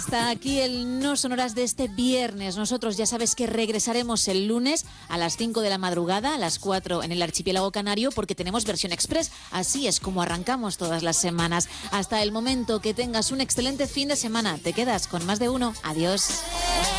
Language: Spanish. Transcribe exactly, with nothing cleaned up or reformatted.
Hasta aquí el No Sonoras de este viernes. Nosotros ya sabes que regresaremos el lunes a las cinco de la madrugada, a las cuatro en el archipiélago canario, porque tenemos versión express. Así es como arrancamos todas las semanas. Hasta el momento, que tengas un excelente fin de semana. Te quedas con Más de Uno. Adiós.